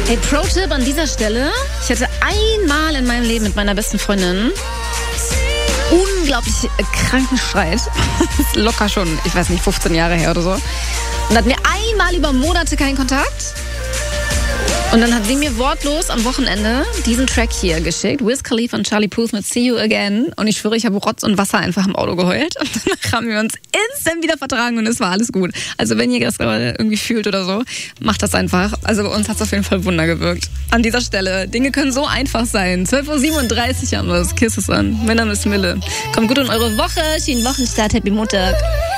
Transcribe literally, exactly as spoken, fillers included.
Hey, Pro-Tipp an dieser Stelle. Ich hatte einmal in meinem Leben mit meiner besten Freundin unglaublich kranken Streit. Locker schon, ich weiß nicht, fünfzehn Jahre her oder so. Und hatten wir einmal über Monate keinen Kontakt. Und dann hat sie mir wortlos am Wochenende diesen Track hier geschickt. Wiz Khalifa und Charlie Puth mit See You Again. Und ich schwöre, ich habe Rotz und Wasser einfach im Auto geheult. Und danach haben wir uns instant wieder vertragen und es war alles gut. Also wenn ihr das gerade irgendwie fühlt oder so, macht das einfach. Also bei uns hat es auf jeden Fall Wunder gewirkt. An dieser Stelle, Dinge können so einfach sein. zwölf Uhr siebenunddreißig haben wir es. Kiss es an. Mein Name ist Mille. Kommt gut in eure Woche. Schönen Wochenstart. Happy Montag.